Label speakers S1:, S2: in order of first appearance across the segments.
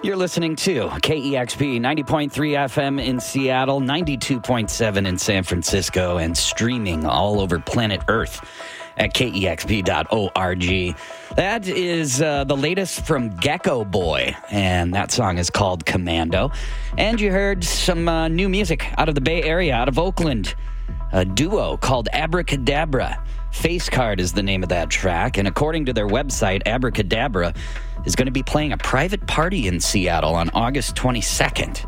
S1: You're listening to KEXP 90.3 FM in Seattle, 92.7 in San Francisco, and streaming all over planet Earth at KEXP.org. That is the latest from Gecko Boy, and that song is called Commando. And you heard some new music out of the Bay Area, out of Oakland. A duo called Abracadabra. Face Card is the name of that track, and according to their website, Abracadabra is going to be playing a private party in Seattle on August 22nd.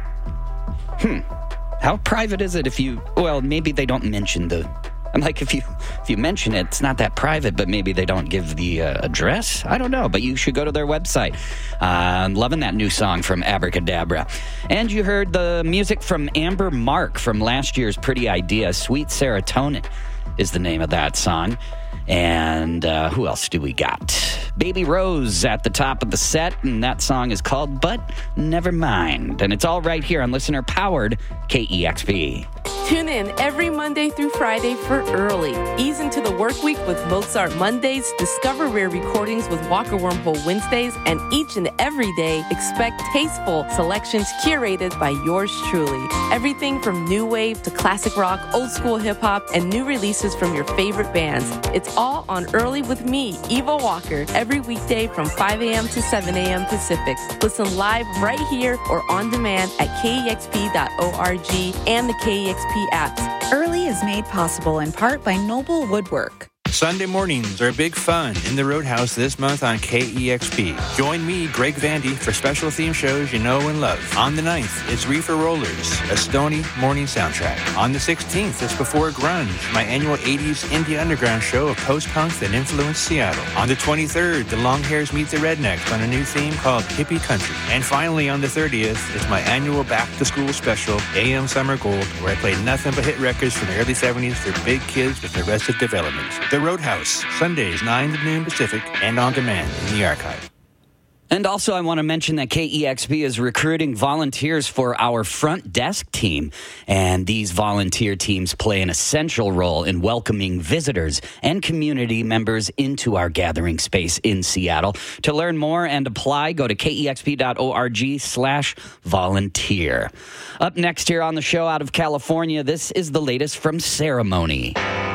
S1: How private is it maybe they don't mention I'm like, if you mention it, it's not that private, but maybe they don't give the address. I don't know, but you should go to their website. I'm loving that new song from Abracadabra. And you heard the music from Amber Mark from last year's Pretty Idea. Sweet Serotonin is the name of that song. And who else do we got? Baby Rose at the top of the set, and that song is called But Never Mind. And it's all right here on listener-powered KEXP.
S2: Tune in every Monday through Friday for Early. Ease into the work week with Mozart Mondays, discover rare recordings with Walker Wormhole Wednesdays, and each and every day expect tasteful selections curated by yours truly. Everything from new wave to classic rock, old school hip-hop, and new releases from your favorite bands. It's all on Early with me, Eva Walker, every weekday from 5 a.m. to 7 a.m. Pacific. Listen live right here or on demand at KEXP.org and the KEXP apps.
S3: Early is made possible in part by Noble Woodwork.
S4: Sunday mornings are big fun in the Roadhouse this month on KEXP. Join me, Greg Vandy, for special theme shows you know and love. On the 9th, it's Reefer Rollers, a Stony morning soundtrack. On the 16th, it's Before Grunge, my annual 80s indie underground show of post-punk that influenced Seattle. On the 23rd, the Longhairs meet the Rednecks on a new theme called Hippie Country. And finally, on the 30th, it's my annual back-to-school special, AM Summer Gold, where I play nothing but hit records from the early 70s for big kids with Arrested Development. The Roadhouse, Sundays 9 to noon Pacific, and on demand in the archive.
S1: And also, I want to mention that KEXP is recruiting volunteers for our front desk team. And these volunteer teams play an essential role in welcoming visitors and community members into our gathering space in Seattle. To learn more and apply, go to KEXP.org/volunteer. Up next here on the show out of California, this is the latest from Ceremony.